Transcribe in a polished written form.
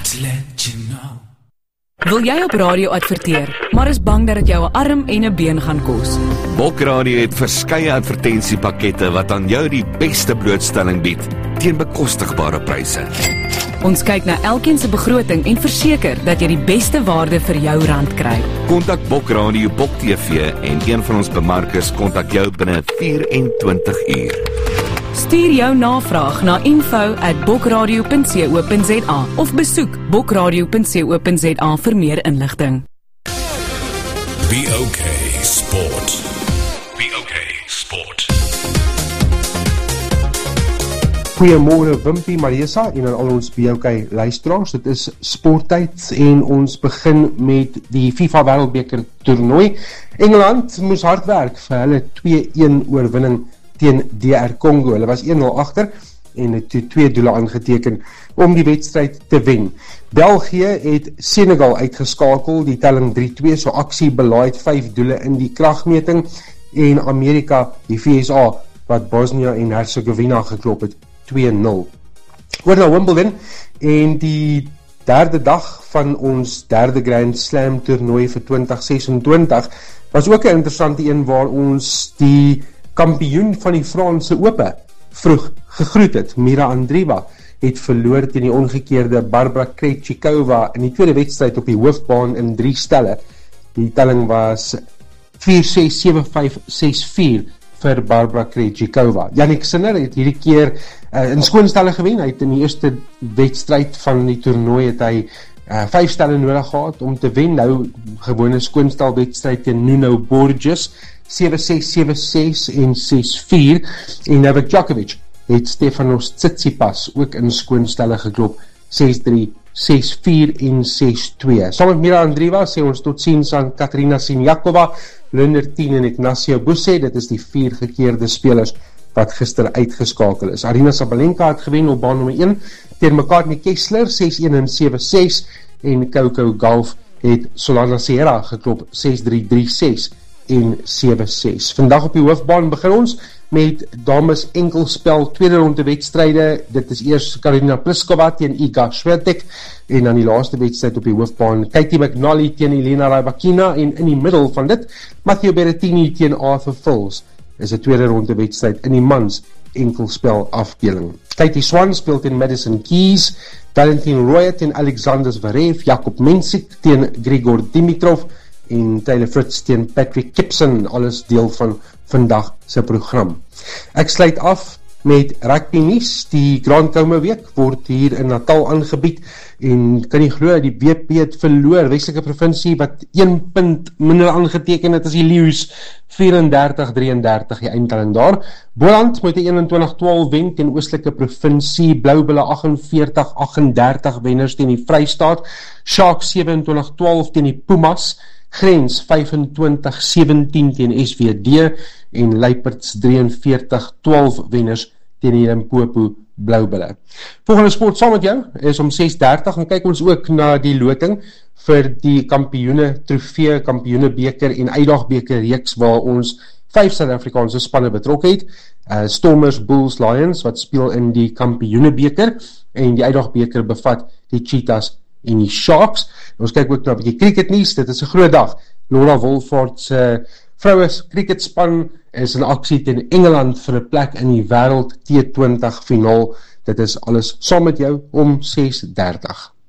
to let you know. Wil jy op radio adverteer, maar is bang dat dit jou 'n arm en 'n been gaan kos? Bok Radio het verskeie advertensiepakkette wat aan jou die beste blootstelling bied teen bekostigbare pryse. Ons kyk na elkeen se begroting en verseker dat jy die beste waarde vir jou rand kry. Kontak Bok Radio, Bok TV en een van ons bemarkers kontak jou binne 24 uur. Stuur jou navraag na info@bokradio.co.za of besoek bokradio.co.za vir meer inligting. BOK Sport. BOK Sport. Goeiemôre Wimpie Marisa en aan al ons BOK luisteraars. Dit is sporttyd en ons begin met die FIFA Wêreldbeker toernooi. Engeland moes hard werk vir hulle 2-1 oorwinning teen DR Congo. Hulle was 1-0 agter en het 2 doele aangeteken om die wedstryd te wen. België het Senegal uitgeskakel, die telling 3-2, so aksie belaaid 5 doele in die kragmeting, en Amerika, die VSA, wat Bosnia en Herzegovina geklop het, 2-0. Oor na Wimbledon en die derde dag van ons derde Grand Slam toernooi vir 2026 was ook 'n interessante een waar ons die kampioen van die Franse Ope vroeg gegroet het. Mira Andreeva het verloor teen die omgekeerde Barbara Krejcikova in die tweede wedstryd op die hoofbaan in 3 stelle. Die telling was 4-6, 7-5, 6-4 vir Barbara Krejcikova. Jannik Sinner het hierdie keer in skoonstelle gewen. Hy het in die eerste wedstryd van die toernooi het hy 5 stelle nodig gehad om te wen. Nou gewone skoonstelwedstryd teen Nuno Borges 7-6, 7-6 en 6-4, en Novak Djokovic het Stefanos Tsitsipas ook in skoonstelle geklop 6-3, 6-4 en 6-2. Saam met Mira Andreeva sê ons totsiens aan Katerina Siniakova, Leonard Tien en Ignacio Buse. Dit is die 4 gekeerde spelers wat gister uitgeskakel is. Arina Sabalenka het gewen op baan nommer 1 teen McCartney Kessler 6-1 en 7-6, en Coco Gauff het Solana Sierra geklop 6-3, 3-6 en 7-6. Vandag op die hoofbaan begin ons met dames enkelspel tweede ronde wedstryde. Dit is eers Karolina Pliskova teen Iga Swiatek, en dan die laaste wedstryd op die hoofbaan Katie McNally teen Elena Rybakina, en in die middel van dit Matteo Berrettini teen Arthur Fils is 'n tweede ronde wedstryd in die mans enkelspel afdeling. Katie Swan speel teen Madison Keys, Valentin Roya teen Alexander Zverev, Jakub Mensik teen Grigor Dimitrov en Taylor Fritz teen Patrick Gibson, alles deel van vandag se program. Ek sluit af met rugby nuus. Die Grand Koume week word hier in Natal aangebied, en kan jy glo die WP het verloor, Weselike provinsie wat 1 punt minder aangeteken het as die Leeu's, 34-33 die eindtelling daar. Boland moet 21-12 wen teen Oostelike provinsie, Blaubulle 48-38 wenners teen die Vrystaat, Sharks 27-12 teen die Pumas, Grens 25-17 teen SVD, en Luiperds 43-12 wenners teen die Limpopo Blaubulle. Volgende sport saam met jou is om 6:30, en kyk ons ook na die loting vir die kampioene trofee, kampioene beker en uitdagbeker reeks waar ons 5 Suid-Afrikaanse spanne betrok het. Stormers, Bulls, Lions wat speel in die kampioene beker, en die uitdagbeker bevat die Cheetahs en die Sharks. Ons kyk ook na 'n bietjie cricket nuus. Dit is 'n groot dag. Laura Wolford se vroue cricketspan is in aksie teen Engeland vir 'n plek in die wêreld T20 finaal. Dit is alles saam met jou om 6:30.